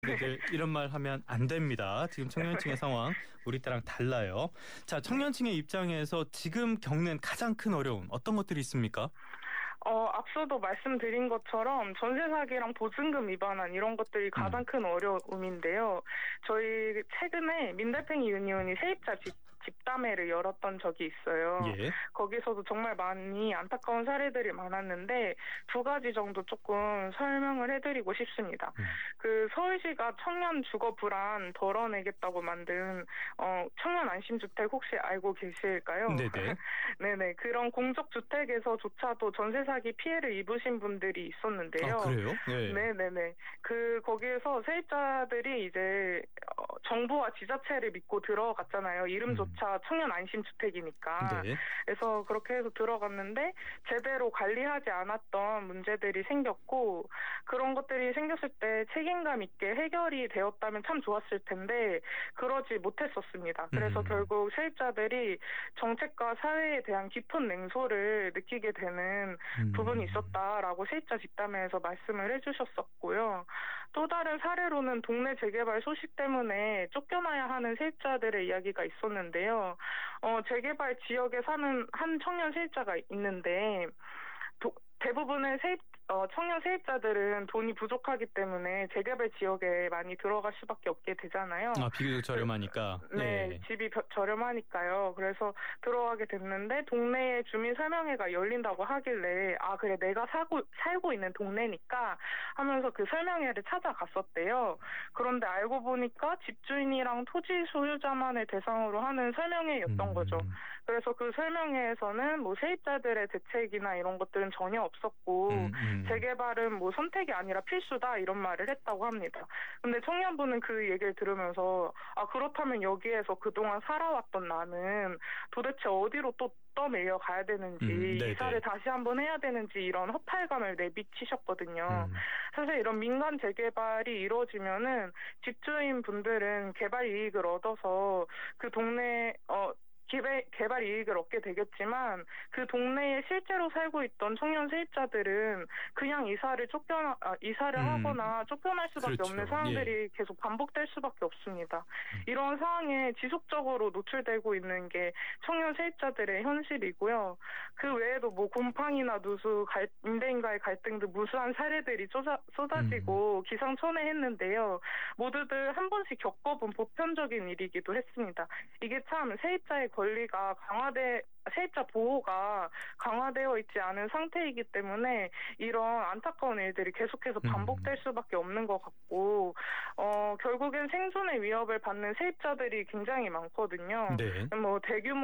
이런 말 하면 안 됩니다. 지금 청년층의 상황 우리 때랑 달라요. 자, 청년층의 입장에서 지금 겪는 가장 큰 어려움 어떤 것들이 있습니까? 앞서도 말씀드린 것처럼 전세 사기랑 보증금 위반한 이런 것들이 가장 큰 어려움인데요. 저희 최근에 민달팽이 유니온이 세입자 집담회를 열었던 적이 있어요. 예. 거기서도 정말 많이 안타까운 사례들이 많았는데 두 가지 정도 조금 설명을 해드리고 싶습니다. 그 서울시가 청년 주거 불안 덜어내겠다고 만든 청년 안심주택 혹시 알고 계실까요? 네네. 네네. 그런 공적주택에서조차도 전세 사기 피해를 입으신 분들이 있었는데요. 아, 그래요? 네. 네네네. 거기에서 세입자들이 이제 정부와 지자체를 믿고 들어갔잖아요. 이름조차 청년 안심주택이니까. 네. 그래서 그렇게 해서 들어갔는데 제대로 관리하지 않았던 문제들이 생겼고 그런 것들이 생겼을 때 책임감 있게 해결이 되었다면 참 좋았을 텐데 그러지 못했었습니다. 그래서 결국 세입자들이 정책과 사회에 대한 깊은 냉소를 느끼게 되는 부분이 있었다라고 세입자 집담회에서 말씀을 해주셨었고요. 또 다른 사례로는 동네 재개발 소식 때문에 쫓겨나야 하는 세입자들의 이야기가 있었는데요. 재개발 지역에 사는 한 청년 세입자가 있는데 대부분의 청년 세입자들은 돈이 부족하기 때문에 재개발 지역에 많이 들어갈 수밖에 없게 되잖아요. 아, 비교적 저렴하니까. 네, 집이 저렴하니까요. 그래서 들어가게 됐는데 동네에 주민 설명회가 열린다고 하길래 그래 내가 살고 있는 동네니까 하면서 그 설명회를 찾아갔었대요. 그런데 알고 보니까 집주인이랑 토지 소유자만을 대상으로 하는 설명회였던 거죠. 그래서 그 설명회에서는 뭐 세입자들의 대책이나 이런 것들은 전혀 없었고 재개발은 뭐 선택이 아니라 필수다 이런 말을 했다고 합니다. 근데 청년분은 그 얘기를 들으면서 그렇다면 여기에서 그동안 살아왔던 나는 도대체 어디로 또 떠밀려 가야 되는지 이사를 다시 한번 해야 되는지 이런 허탈감을 내비치셨거든요. 사실 이런 민간 재개발이 이루어지면은 집주인 분들은 개발 이익을 얻어서 그 동네 개발 이익을 얻게 되겠지만 그 동네에 실제로 살고 있던 청년 세입자들은 그냥 이사를 하거나 쫓겨날 수밖에 그렇죠. 없는 상황들이 계속 반복될 수밖에 없습니다. 이런 상황에 지속적으로 노출되고 있는 게 청년 세입자들의 현실이고요. 그 외에도 뭐 곰팡이나 누수, 임대인과의 갈등 등 무수한 사례들이 쏟아지고 기상천외했는데요. 모두들 한 번씩 겪어본 보편적인 일이기도 했습니다. 이게 참 세입자의 권리가 세입자 보호가 강화되어 있지 않은 상태이기 때문에 이런 안타까운 일들이 계속해서 반복될 수밖에 없는 것 같고 결국엔 생존의 위협을 받는 세입자들이 굉장히 많거든요. 네. 뭐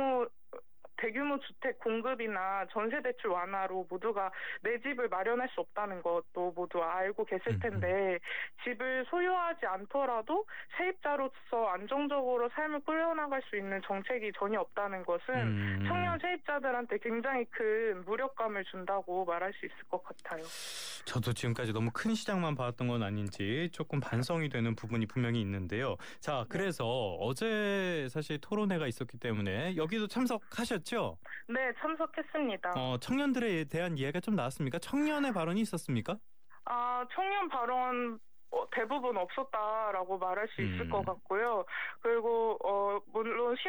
대규모 주택 공급이나 전세 대출 완화로 모두가 내 집을 마련할 수 없다는 것도 모두 알고 계실 텐데 집을 소유하지 않더라도 세입자로서 안정적으로 삶을 꾸려나갈 수 있는 정책이 전혀 없다는 것은 청년 세입자들한테 굉장히 큰 무력감을 준다고 말할 수 있을 것 같아요. 저도 지금까지 너무 큰 시장만 봐왔던 건 아닌지 조금 반성이 되는 부분이 분명히 있는데요. 자, 그래서 어제 사실 토론회가 있었기 때문에 여기도 참석하셨죠? 네, 참석했습니다. 청년들에 대한 이야기가 좀 나왔습니까? 청년의 발언이 있었습니까? 청년 발언 대부분 없었다라고 말할 수 있을 것 같고요. 그리고 물론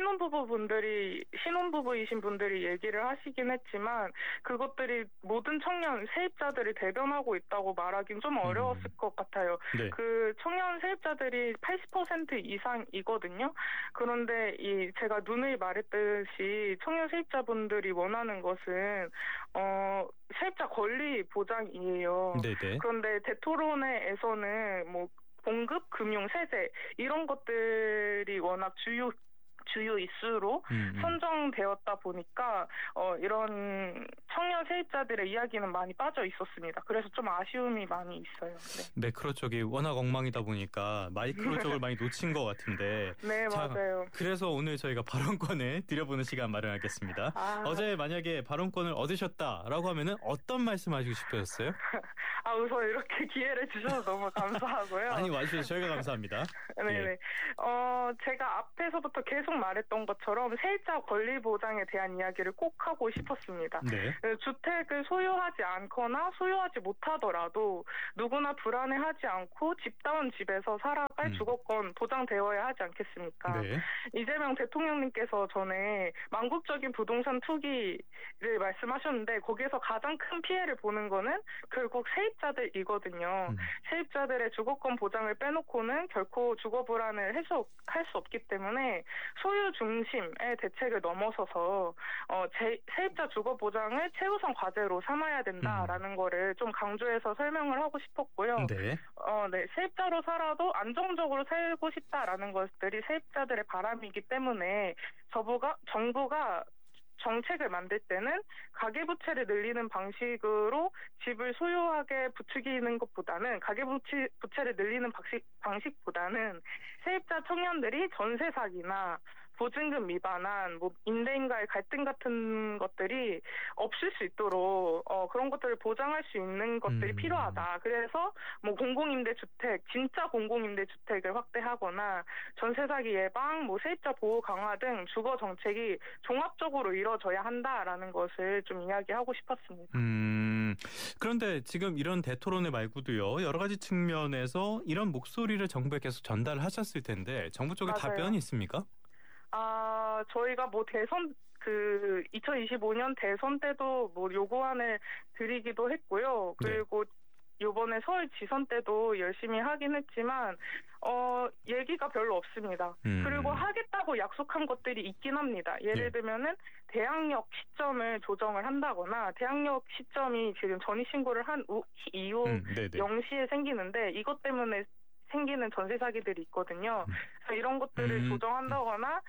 신혼부부이신 분들이 얘기를 하시긴 했지만 그것들이 모든 청년 세입자들이 대변하고 있다고 말하긴 좀 어려웠을 것 같아요. 네. 그 청년 세입자들이 80% 이상이거든요. 그런데 제가 누누이 말했듯이 청년 세입자분들이 원하는 것은 세입자 권리 보장이에요. 네네. 그런데 대토론회에서는 뭐 공급, 금융, 세제 이런 것들이 워낙 주요 이슈로 선정되었다 보니까 이런 청년 세입자들의 이야기는 많이 빠져 있었습니다. 그래서 좀 아쉬움이 많이 있어요. 네, 그렇죠. 워낙 엉망이다 보니까 마이크로 쪽을 많이 놓친 것 같은데. 네, 맞아요. 그래서 오늘 저희가 발언권을 드려보는 시간 마련하겠습니다. 어제 만약에 발언권을 얻으셨다라고 하면은 어떤 말씀하시고 싶으셨어요? 우선 이렇게 기회를 주셔서 너무 감사하고요. 아니, 와주셔서 저희가 감사합니다. 네네. 예. 제가 앞에서부터 계속 말했던 것처럼 세입자 권리 보장에 대한 이야기를 꼭 하고 싶었습니다. 네. 주택을 소유하지 않거나 소유하지 못하더라도 누구나 불안해하지 않고 집다운 집에서 살아갈 주거권 보장되어야 하지 않겠습니까? 네. 이재명 대통령님께서 전에 망국적인 부동산 투기를 말씀하셨는데 거기에서 가장 큰 피해를 보는 거는 결국 세입자들이거든요. 세입자들의 주거권 보장을 빼놓고는 결코 주거 불안을 해소할 수 없기 때문에 소유 중심의 대책을 넘어서서 세입자 주거 보장을 최우선 과제로 삼아야 된다라는 거를 좀 강조해서 설명을 하고 싶었고요. 네. 네. 세입자로 살아도 안정적으로 살고 싶다라는 것들이 세입자들의 바람이기 때문에 정부가 정책을 만들 때는 가계부채를 늘리는 방식으로 집을 소유하게 부추기는 것보다는 가계부채를 늘리는 방식보다는 세입자 청년들이 전세 사기나 보증금 미반환, 임대인과의 갈등 같은 것들이 없을 수 있도록 그런 것들을 보장할 수 있는 것들이 필요하다. 그래서 공공임대주택, 진짜 공공임대주택을 확대하거나 전세 사기 예방, 세입자 보호 강화 등 주거 정책이 종합적으로 이루어져야 한다라는 것을 좀 이야기하고 싶었습니다. 그런데 지금 이런 대토론회 말고도요, 여러 가지 측면에서 이런 목소리를 정부에 계속 전달하셨을 텐데 정부 쪽에 맞아요. 답변이 있습니까? 저희가 2025년 대선 때도 요구안을 드리기도 했고요. 그리고 이번에 서울지선 때도 열심히 하긴 했지만 얘기가 별로 없습니다. 그리고 하겠다고 약속한 것들이 있긴 합니다. 예를 들면은 대항력 시점을 조정을 한다거나 대항력 시점이 지금 전입신고를 한 이후 0시에 생기는데 이것 때문에 생기는 전세 사기들이 있거든요. 그래서 이런 것들을 조정한다거나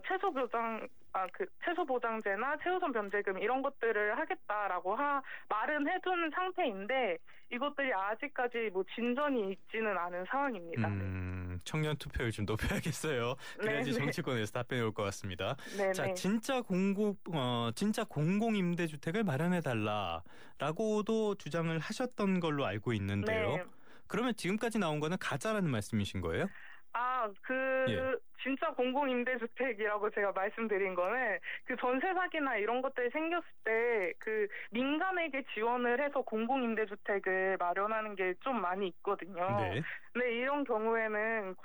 최소 보장제나 최우선 변제금 이런 것들을 하겠다라고 말은 해둔 상태인데 이것들이 아직까지 진전이 있지는 않은 상황입니다. 청년 투표율 좀 높여야겠어요. 그래야지 정치권에서 답변이 올 것 같습니다. 자, 진짜 공공임대주택을 마련해달라라고도 주장을 하셨던 걸로 알고 있는데요. 그러면 지금까지 나온 거는 가짜라는 말씀이신 거예요? 진짜 공공임대주택이라고 제가 말씀드린 거는 전세 사기나 이런 것들이 생겼을 때 민간에게 지원을 해서 공공임대주택을 마련하는 게 좀 많이 있거든요. 근데 이런 경우에는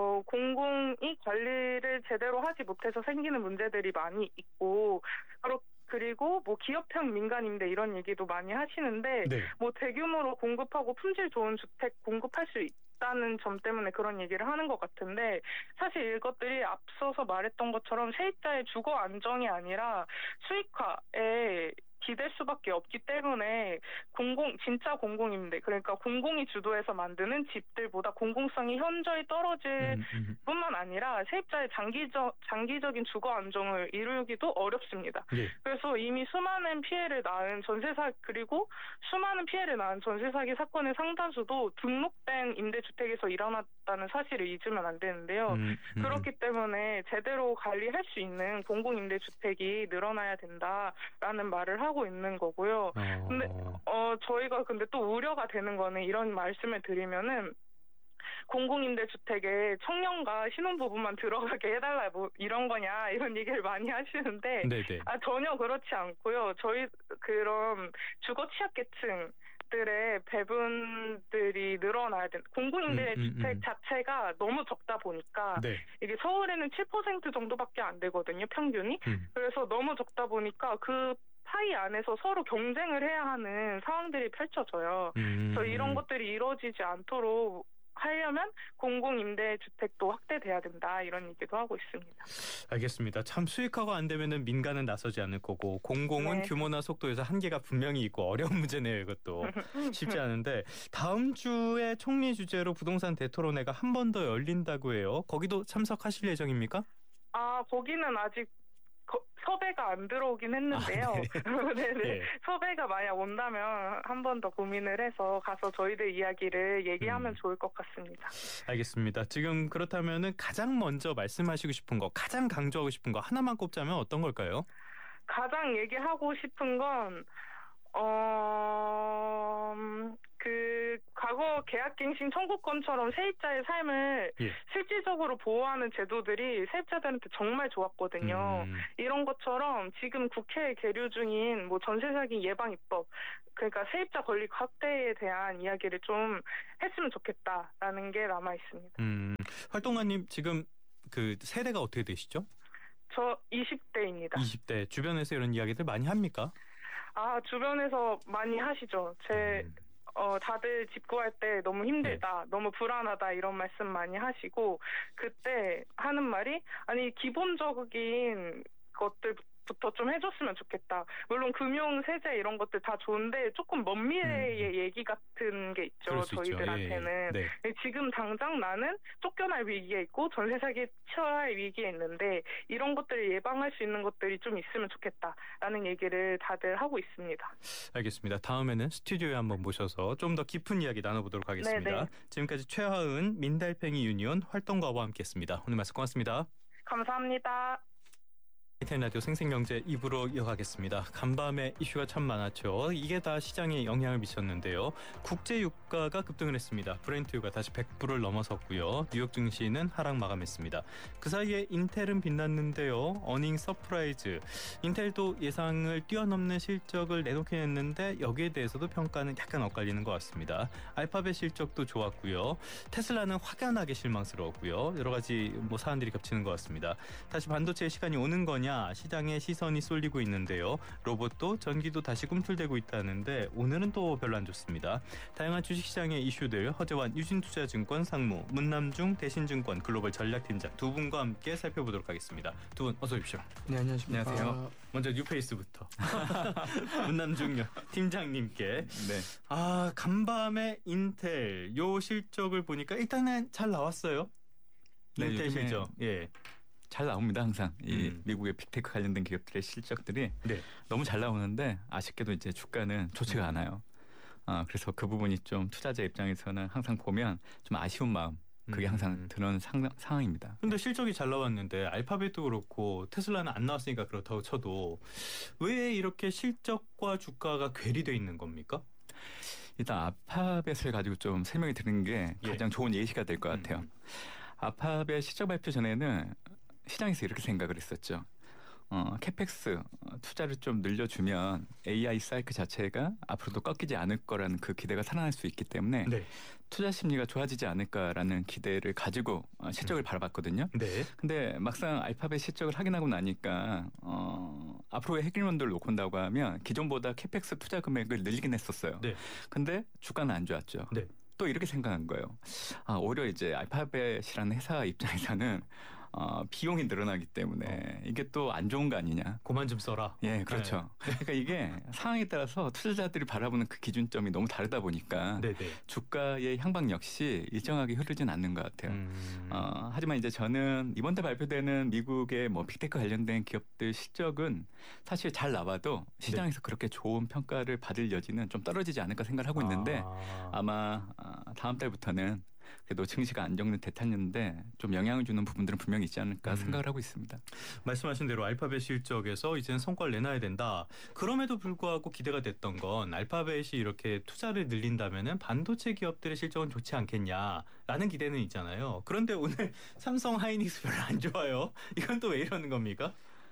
공공이 관리를 제대로 하지 못해서 생기는 문제들이 많이 있고 그리고 기업형 민간임대 이런 얘기도 많이 하시는데 대규모로 공급하고 품질 좋은 주택 공급할 수 있다는 점 때문에 그런 얘기를 하는 것 같은데 사실 이것들이 앞서서 말했던 것처럼 세입자의 주거 안정이 아니라 수익화에 기댈 수밖에 없기 때문에 진짜 공공임대 그러니까 공공이 주도해서 만드는 집들보다 공공성이 현저히 떨어질 뿐만 아니라 세입자의 장기적인 주거 안정을 이루기도 어렵습니다. 그래서 이미 수많은 피해를 낳은 그리고 수많은 피해를 낳은 전세 사기 사건의 상당수도 등록된 임대주택에서 일어났다는 사실을 잊으면 안 되는데요. 그렇기 때문에 제대로 관리할 수 있는 공공임대주택이 늘어나야 된다라는 말을 하고 있는 거고요. 근데 저희가 또 우려가 되는 거는 이런 말씀을 드리면은 공공임대주택에 청년과 신혼부부만 들어가게 해달라 이런 거냐 이런 얘기를 많이 하시는데 전혀 그렇지 않고요. 저희 그런 주거 취약계층 들의 배분들이 늘어나야 된다. 공공임대주택 자체가 너무 적다 보니까 이게 서울에는 7% 정도밖에 안 되거든요. 평균이. 그래서 너무 적다 보니까 그 파이 안에서 서로 경쟁을 해야 하는 상황들이 펼쳐져요. 그래서 이런 것들이 이루어지지 않도록 하려면 공공임대주택도 확대돼야 된다 이런 얘기도 하고 있습니다. 알겠습니다. 참 수익화가 안 되면은 민간은 나서지 않을 거고 공공은 규모나 속도에서 한계가 분명히 있고 어려운 문제네요. 이것도 쉽지 않은데 다음 주에 총리 주재로 부동산 대토론회가 한 번 더 열린다고 해요. 거기도 참석하실 예정입니까? 거기는 아직 섭외가 안 들어오긴 했는데요. 섭외가 만약 온다면 한 번 더 고민을 해서 가서 저희들 이야기를 얘기하면 좋을 것 같습니다. 알겠습니다. 지금 그렇다면은 가장 먼저 말씀하시고 싶은 거, 가장 강조하고 싶은 거 하나만 꼽자면 어떤 걸까요? 가장 얘기하고 싶은 건 과거 계약갱신 청구권처럼 세입자의 삶을 실질적으로 보호하는 제도들이 세입자들한테 정말 좋았거든요. 이런 것처럼 지금 국회에 계류 중인 뭐 전세 사기 예방 입법, 그러니까 세입자 권리 확대에 대한 이야기를 좀 했으면 좋겠다라는 게 남아 있습니다. 활동가님 지금 그 세대가 어떻게 되시죠? 저 20대입니다. 20대 주변에서 이런 이야기들 많이 합니까? 주변에서 많이 하시죠. 다들 집 구할 때 너무 힘들다, 너무 불안하다 이런 말씀 많이 하시고, 그때 하는 말이 아니 기본적인 것들부터 좀 해줬으면 좋겠다. 물론 금융 세제 이런 것들 다 좋은데 조금 먼 미래의 얘기 같은 게 있죠. 저희들한테는. 예. 네. 지금 당장 나는 쫓겨날 위기에 있고 전세 사기 처할 위기에 있는데 이런 것들을 예방할 수 있는 것들이 좀 있으면 좋겠다라는 얘기를 다들 하고 있습니다. 알겠습니다. 다음에는 스튜디오에 한번 모셔서 좀 더 깊은 이야기 나눠보도록 하겠습니다. 네네. 지금까지 최하은 민달팽이 유니온 활동가와 함께했습니다. 오늘 말씀 고맙습니다. 감사합니다. 이태리 라디오 생생경제 2부로 이어가겠습니다. 간밤에 이슈가 참 많았죠. 이게 다 시장에 영향을 미쳤는데요. 국제 유가가 급등을 했습니다. 브렌트유가 다시 100불을 넘어섰고요. 뉴욕 증시는 하락 마감했습니다. 그 사이에 인텔은 빛났는데요. 어닝 서프라이즈. 인텔도 예상을 뛰어넘는 실적을 내놓긴 했는데 여기에 대해서도 평가는 약간 엇갈리는 것 같습니다. 알파벳 실적도 좋았고요. 테슬라는 확연하게 실망스러웠고요. 여러 가지 사안들이 겹치는 것 같습니다. 다시 반도체의 시간이 오는 거냐? 시장에 시선이 쏠리고 있는데요. 로봇도 전기도 다시 꿈틀대고 있다는데 오늘은 또 별로 안 좋습니다. 다양한 주식시장의 이슈들 허재환 유진투자증권 상무, 문남중 대신증권 글로벌 전략팀장 두 분과 함께 살펴보도록 하겠습니다. 두 분 어서 오십시오. 네, 안녕하십니까. 안녕하세요. 먼저 뉴페이스부터 문남중 팀장님께 간밤에 인텔 요 실적을 보니까 일단은 잘 나왔어요. 네, 인텔 실적. 예. 잘 나옵니다. 항상 이 미국의 빅테크 관련된 기업들의 실적들이 너무 잘 나오는데 아쉽게도 이제 주가는 좋지가 않아요. 그래서 그 부분이 좀 투자자 입장에서는 항상 보면 좀 아쉬운 마음 그게 항상 드는 상황입니다. 근데 실적이 잘 나왔는데 알파벳도 그렇고 테슬라는 안 나왔으니까 그렇다고 쳐도 왜 이렇게 실적과 주가가 괴리돼 있는 겁니까? 일단 알파벳을 가지고 좀 설명이 드리는 게 가장 좋은 예시가 될 것 같아요. 알파벳 실적 발표 전에는 시장에서 이렇게 생각을 했었죠. 캐펙스 투자를 좀 늘려주면 AI 사이클 자체가 앞으로도 꺾이지 않을 거라는 그 기대가 살아날 수 있기 때문에 투자 심리가 좋아지지 않을까라는 기대를 가지고 실적을 바라봤거든요. 근데 막상 알파벳 실적을 확인하고 나니까 앞으로의 해결론들을 놓고 온다고 하면 기존보다 캐펙스 투자 금액을 늘리긴 했었어요. 근데 주가는 안 좋았죠. 또 이렇게 생각한 거예요. 오히려 이제 알파벳이라는 회사 입장에서는 비용이 늘어나기 때문에 이게 또 안 좋은 거 아니냐. 그만 좀 써라. 예, 그렇죠. 그러니까 이게 상황에 따라서 투자자들이 바라보는 그 기준점이 너무 다르다 보니까 주가의 향방 역시 일정하게 흐르진 않는 것 같아요. 하지만 이제 저는 이번 달 발표되는 미국의 빅테크 관련된 기업들 실적은 사실 잘 나와도 시장에서 그렇게 좋은 평가를 받을 여지는 좀 떨어지지 않을까 생각을 하고 있는데 아마 다음 달부터는 그래도 증시가 안정된 대탄인데 좀 영향을 주는 부분들은 분명히 있지 않을까 생각을 하고 있습니다. 말씀하신 대로 알파벳 실적에서 이제는 성과를 내놔야 된다. 그럼에도 불구하고 기대가 됐던 건 알파벳이 이렇게 투자를 늘린다면은 반도체 기업들의 실적은 좋지 않겠냐라는 기대는 있잖아요. 그런데 오늘 삼성 하이닉스 별로 안 좋아요. 이건 또 왜 이러는 겁니까?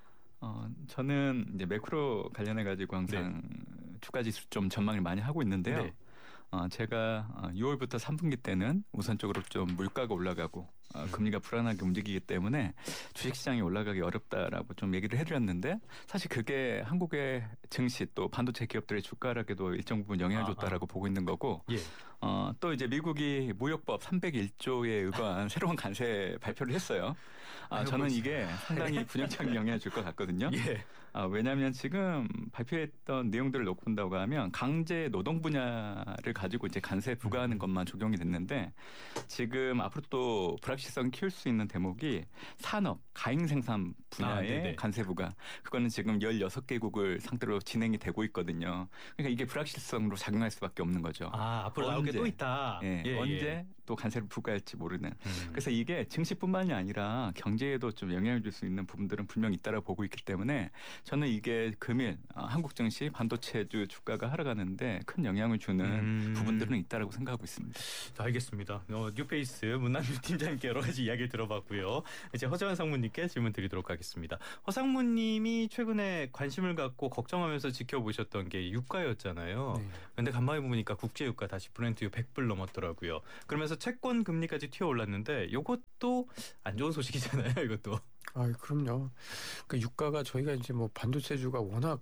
저는 이제 매크로 관련해 가지고 항상 주가 지수 좀 전망을 많이 하고 있는데요. 제가 6월부터 3분기 때는 우선적으로 좀 물가가 올라가고 금리가 불안하게 움직이기 때문에 주식시장이 올라가기 어렵다라고 좀 얘기를 해드렸는데 사실 그게 한국의 증시 또 반도체 기업들의 주가락에도 일정 부분 영향을 줬다라고 보고 있는 거고 또 이제 미국이 무역법 301조에 의거한 새로운 관세 발표를 했어요. 저는 이게 상당히 분영적인 영향을 줄 것 같거든요. 왜냐하면 지금 발표했던 내용들을 놓고 본다고 하면 강제 노동 분야를 가지고 이제 관세 부과하는 것만 적용이 됐는데 지금 앞으로 또 불확실성 키울 수 있는 대목이 산업, 가행 생산 분야의 관세 부과. 그거는 지금 16개국을 상대로 진행이 되고 있거든요. 그러니까 이게 불확실성으로 작용할 수밖에 없는 거죠. 앞으로 나올 게 또 있다. 언제 또 관세를 부과할지 모르는. 그래서 이게 증시뿐만이 아니라 경제에도 좀 영향을 줄 수 있는 부분들은 분명히 있다고 보고 있기 때문에 저는 이게 금일 한국 증시 반도체주 주가가 하락하는데 큰 영향을 주는 부분들은 있다고 생각하고 있습니다. 알겠습니다. 뉴페이스 문남중 팀장님께 이렇게 여러 가지 이야기를 들어봤고요. 이제 허재환 상무님께 질문 드리도록 하겠습니다. 허 상무님이 최근에 관심을 갖고 걱정하면서 지켜보셨던 게 유가였잖아요. 그런데 간만에 보니까 국제유가 다시 브렌트유 100불 넘었더라고요. 그러면서 채권 금리까지 튀어올랐는데 이것도 안 좋은 소식이잖아요. 이것도. 아, 그럼요. 그 유가가 저희가 이제 뭐 반도체주가 워낙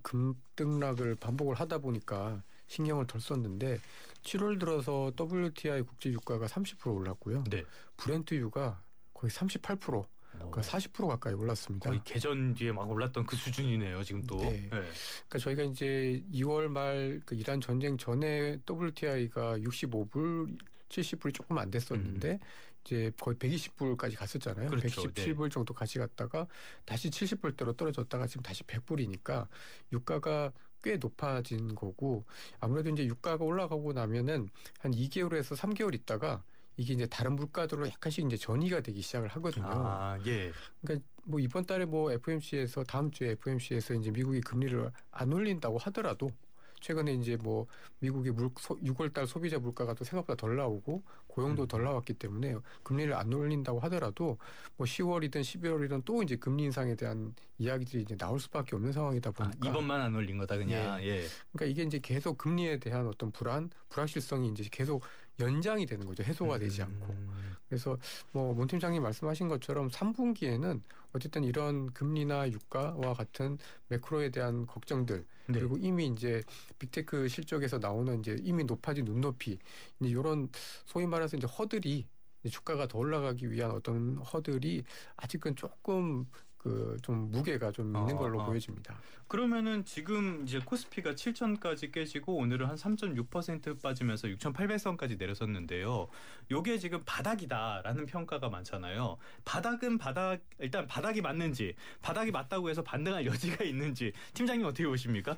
급등락을 반복을 하다 보니까 신경을 덜 썼는데 7월 들어서 WTI 국제 유가가 30% 올랐고요. 네. 브렌트유가 거의 38%, 그러니까 40% 가까이 올랐습니다. 거의 개전 뒤에 막 올랐던 그 수준이네요, 지금 또. 네. 그러니까 저희가 이제 2월 말 그 이란 전쟁 전에 WTI가 65불, 70불이 조금 안 됐었는데 이제 거의 120불까지 갔었잖아요. 그렇죠. 117불 정도 같이 갔다가 다시 70불대로 떨어졌다가 지금 다시 100불이니까 유가가 꽤 높아진 거고, 아무래도 이제 유가가 올라가고 나면은 한 2개월에서 3개월 있다가 이게 이제 다른 물가들로 약간씩 이제 전이가 되기 시작을 하거든요. 아, 예. 그러니까 뭐 이번 달에 뭐 FOMC에서 다음 주에 FOMC에서 이제 미국이 금리를 안 올린다고 하더라도 최근에 이제 뭐 미국의 6월달 소비자 물가가 또 생각보다 덜 나오고 고용도 덜 나왔기 때문에 금리를 안 올린다고 하더라도 뭐 10월이든 11월이든 또 이제 금리 인상에 대한 이야기들이 이제 나올 수밖에 없는 상황이다 보니까 이번만 안 올린 거다 그냥. 예. 그러니까 이게 이제 계속 금리에 대한 어떤 불확실성이 이제 계속 연장이 되는 거죠. 해소가 되지 않고. 그래서 뭐 문 팀장님 말씀하신 것처럼 3분기에는 어쨌든 이런 금리나 유가와 같은 매크로에 대한 걱정들, 네. 그리고 이미 이제 빅테크 실적에서 나오는 이제 이미 높아진 눈높이, 이제 이런 소위 말해서 이제 허들이 이제 주가가 더 올라가기 위한 어떤 허들이 아직은 조금 그 좀 무게가 좀 있는 걸로 보여집니다. 그러면은 지금 이제 코스피가 7천까지 깨지고 오늘은 한 3.6% 빠지면서 6,800선까지 내려섰는데요. 요게 지금 바닥이다라는 평가가 많잖아요. 바닥은 일단 바닥이 맞는지, 바닥이 맞다고 해서 반등할 여지가 있는지 팀장님 어떻게 보십니까?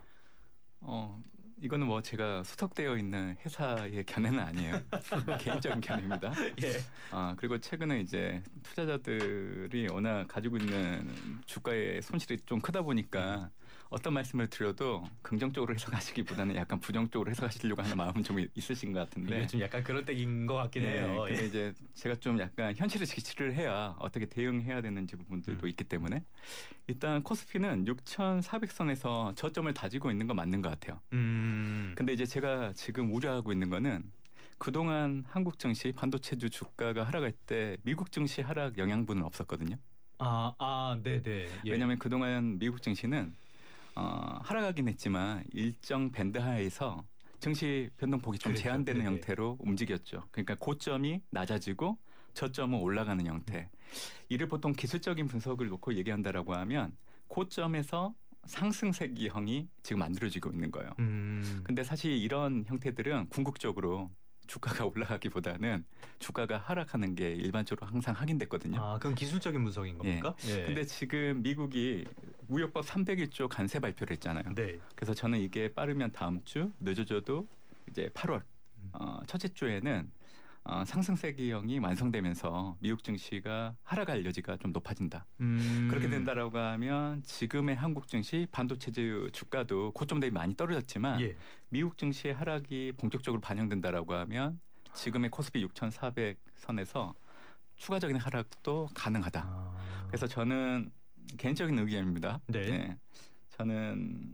이거는 뭐 제가 소속되어 있는 회사의 견해는 아니에요. 개인적인 견해입니다. 예. 그리고 최근에 이제 투자자들이 워낙 가지고 있는 주가의 손실이 좀 크다 보니까 어떤 말씀을 드려도 긍정적으로 해석하시기보다는 약간 부정적으로 해석하시려고 하는 마음은 좀 있으신 것 같은데. 이게 좀 약간 그런 때인 것 같긴 해요. 근데 이제 제가 좀 약간 현실을 직시를 해야 어떻게 대응해야 되는지 부분들도 있기 때문에 일단 코스피는 6,400선에서 저점을 다지고 있는 건 맞는 것 같아요. 근데 이제 제가 지금 우려하고 있는 거는 그동안 한국 증시 반도체주 주가가 하락할 때 미국 증시 하락 영향분은 없었거든요. 네네. 예. 왜냐하면 그동안 미국 증시는 하락하긴 했지만 일정 밴드 하에서 증시 변동폭이 좀 제한되는 형태로 움직였죠. 그러니까 고점이 낮아지고 저점은 올라가는 형태. 이를 보통 기술적인 분석을 놓고 얘기한다라고 하면 고점에서 상승세기형이 지금 만들어지고 있는 거예요. 근데 사실 이런 형태들은 궁극적으로 주가가 올라가기보다는 주가가 하락하는 게 일반적으로 항상 확인됐거든요. 그건 기술적인 분석인 겁니까? 예. 근데 지금 미국이 무역법 301조 관세 발표를 했잖아요. 네. 그래서 저는 이게 빠르면 다음 주, 늦어져도 이제 8월 첫째 주에는 상승세기형이 완성되면서 미국 증시가 하락할 여지가 좀 높아진다. 그렇게 된다라고 하면 지금의 한국 증시 반도체주 주가도 고점 대비 많이 떨어졌지만 미국 증시의 하락이 본격적으로 반영된다라고 하면 지금의 코스피 6,400선에서 추가적인 하락도 가능하다. 그래서 저는 개인적인 의견입니다. 네. 저는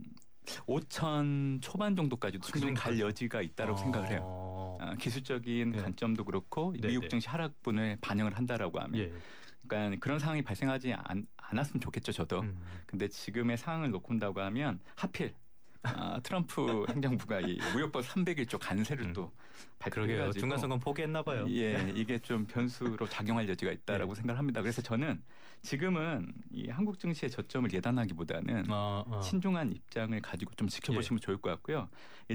5천 초반 정도까지도 충분히 갈 여지가 있다고 생각을 해요. 기술적인 관점도 그렇고 미국 증시 하락분을 반영을 한다라고 하면. 그러니까 그런 상황이 발생하지 않았으면 좋겠죠, 저도. 근데 지금의 상황을 놓고 본다고 하면 하필 트럼프 행정부가 이 무역법 301조 관세를 또 발표해가지고 중간선거 포기했나 봐요. 이게 좀 변수로 작용할 여지가 있다라고 생각을 합니다. 그래서 저는 지금은 이 한국 증시의 저점을 예단하기보다는 신중한 입장을 가지고 좀 지켜보시면 좋을 것 같고요.